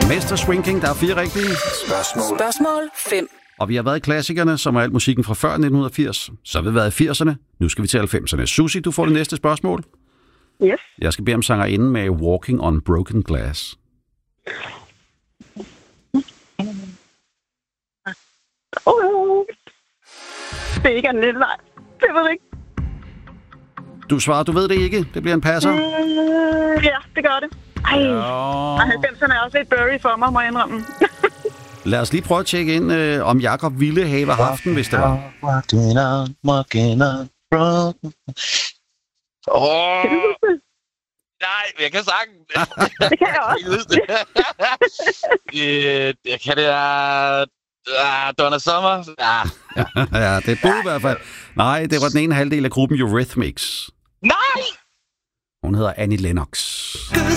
Mester Swing King, der er 4 rigtige. Spørgsmål 5. Og vi har været i klassikerne, som er alt musikken fra før 1980. Så har vi været i 80'erne. Nu skal vi til 90'erne. Susie, du får det næste spørgsmål. Yes. Jeg skal bede om sangerinden med Walking on Broken Glass. Det er ikke en lille leg. Det ved jeg ikke. Du svarer, du ved det ikke. Det bliver en passer. Ja, det gør det. Ej, Ja. 90'erne er også lidt blurry for mig, må jeg indrømme. Lad os lige prøve at tjekke ind, om Jakob ville have haft den, hvis det var. Nej, jeg kan sange. Det kan jeg også. Jeg kan det Donna Summer. Ja, det er i hvert fald. Nej, det var den ene halvdel af gruppen Eurythmics. Nej! Hun hedder Annie Lennox.